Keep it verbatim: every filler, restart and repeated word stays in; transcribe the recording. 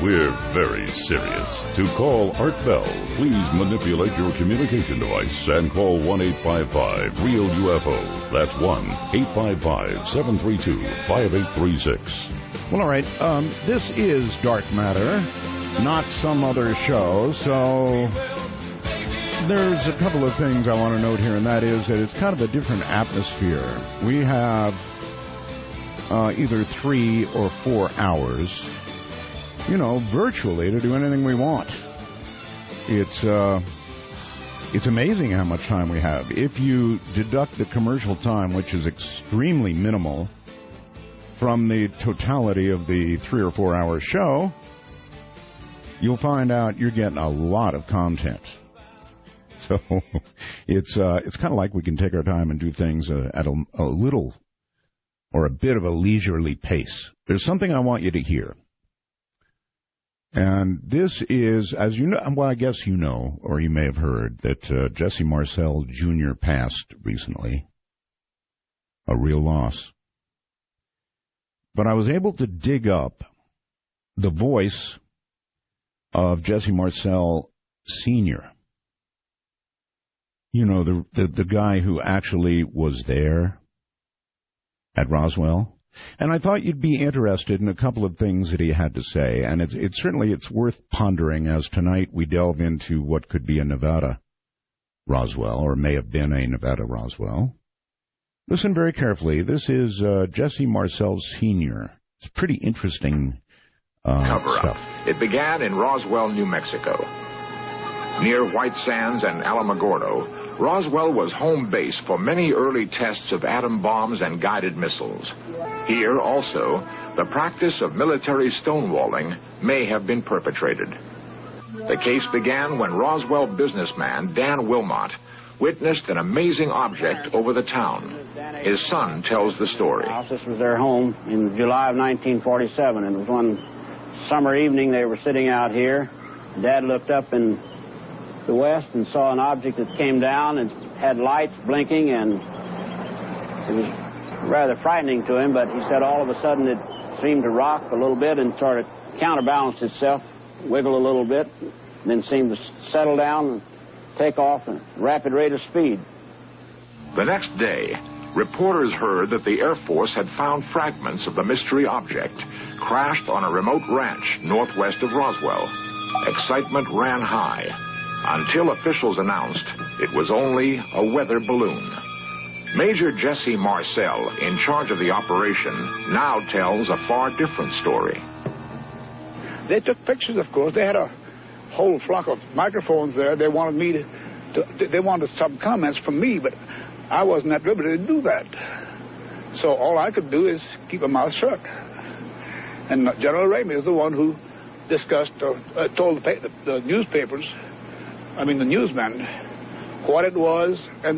We're very serious. To call Art Bell, please manipulate your communication device and call one eight five five REAL U F O. That's one eight five five, seven three two, five eight three six. Well, all right. Um, this is Dark Matter, not some other show, so there's a couple of things I want to note here, and that is that it's kind of a different atmosphere. We have uh, either three or four hours, you know, virtually to do anything we want. It's uh, it's amazing how much time we have. If you deduct the commercial time, which is extremely minimal, from the totality of the three or four hour show, you'll find out you're getting a lot of content. So it's uh, it's kind of like we can take our time and do things uh, at a, a little or a bit of a leisurely pace. There's something I want you to hear. And this is, as you know, well, I guess you know, or you may have heard, that uh, Jesse Marcel Junior passed recently. A real loss. But I was able to dig up the voice of Jesse Marcel Senior You know, the, the the guy who actually was there at Roswell. And I thought you'd be interested in a couple of things that he had to say. And it's, it's certainly it's worth pondering as tonight we delve into what could be a Nevada Roswell, or may have been a Nevada Roswell. Listen very carefully. This is uh, Jesse Marcel Senior It's pretty interesting uh, cover-up. stuff. It began in Roswell, New Mexico. Near White Sands and Alamogordo, Roswell was home base for many early tests of atom bombs and guided missiles. Here, also, the practice of military stonewalling may have been perpetrated. The case began when Roswell businessman Dan Wilmot witnessed an amazing object over the town. His son tells the story. This was their home in July of nineteen forty-seven. It was one summer evening. They were sitting out here. Dad looked up in the west and saw an object that came down and had lights blinking, and it was rather frightening to him, but he said all of a sudden it seemed to rock a little bit and sort of counterbalanced itself, wiggle a little bit, and then seemed to settle down and take off at a rapid rate of speed. The next day, reporters heard that the Air Force had found fragments of the mystery object crashed on a remote ranch northwest of Roswell. Excitement ran high until officials announced it was only a weather balloon. Major Jesse Marcel, in charge of the operation, now tells a far different story. They took pictures, of course. They had a whole flock of microphones there. They wanted me to, to they wanted some comments from me, but I wasn't at liberty to do that. So all I could do is keep my mouth shut. And General Ramey is the one who discussed, or uh, told the, the, the newspapers, I mean the newsmen, what it was and